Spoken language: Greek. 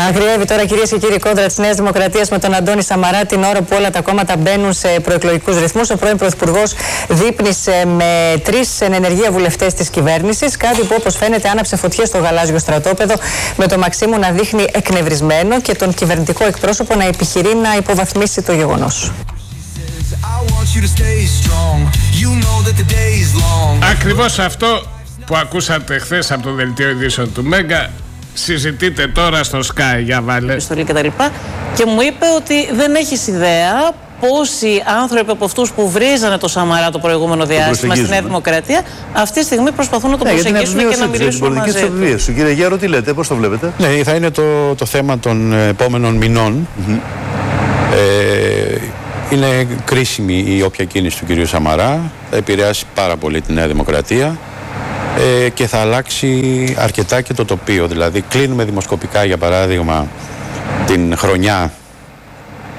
Αγριεύει τώρα, κυρίες και κύριοι, κόντρα της Νέας Δημοκρατίας με τον Αντώνη Σαμαρά, την ώρα που όλα τα κόμματα μπαίνουν σε προεκλογικούς ρυθμούς. Ο πρώην Πρωθυπουργός δείπνησε με 3 εν ενεργεία βουλευτές της κυβέρνησης. Κάτι που, όπως φαίνεται, άναψε φωτιές στο γαλάζιο στρατόπεδο, με τον Μαξίμου να δείχνει εκνευρισμένο και τον κυβερνητικό εκπρόσωπο να επιχειρεί να υποβαθμίσει το γεγονός. Ακριβώς αυτό που ακούσατε χθες από το δελτίο ειδήσεων του Μέγκα συζητείτε τώρα στο Sky, για βάλε. Και μου είπε ότι δεν έχεις ιδέα πόσοι άνθρωποι από αυτούς που βρίζανε το Σαμαρά το προηγούμενο διάστημα στη Νέα Δημοκρατία αυτή τη στιγμή προσπαθούν να το προσεγγίσουν και να μιλήσουν μαζί του. Κύριε Γιάρο, τι λέτε, πώς το βλέπετε? Ναι, θα είναι το θέμα των επόμενων μηνών. Είναι κρίσιμη η όποια κίνηση του κυρίου Σαμαρά, θα επηρεάσει πάρα πολύ τη Νέα Δημοκρατία και θα αλλάξει αρκετά και το τοπίο. Δηλαδή κλείνουμε δημοσκοπικά, για παράδειγμα, την χρονιά